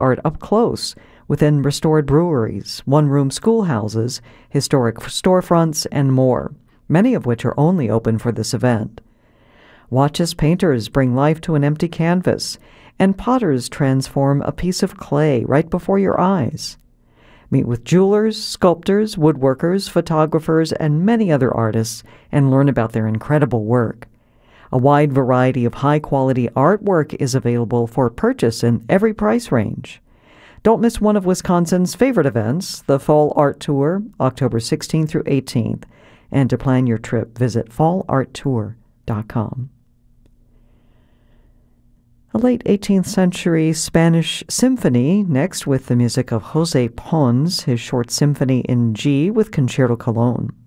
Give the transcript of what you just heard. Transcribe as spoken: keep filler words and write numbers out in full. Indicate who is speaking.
Speaker 1: art up close within restored breweries, one-room schoolhouses, historic storefronts, and more, many of which are only open for this event. Watch as painters bring life to an empty canvas, and potters transform a piece of clay right before your eyes. Meet with jewelers, sculptors, woodworkers, photographers, and many other artists, and learn about their incredible work. A wide variety of high-quality artwork is available for purchase in every price range. Don't miss one of Wisconsin's favorite events, the Fall Art Tour, October sixteenth through eighteenth. And to plan your trip, visit fall art tour dot com. A late eighteenth century Spanish symphony, next with the music of José Pons, his short symphony in G with Concerto Cologne.